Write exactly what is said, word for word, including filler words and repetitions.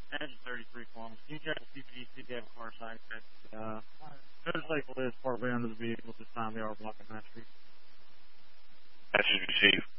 Engine thirty-three Columbus. Can you check the C P D, see if they have a car side check? Uh, motorcycle is partway under the vehicle. This time they are blocking that street. Message received.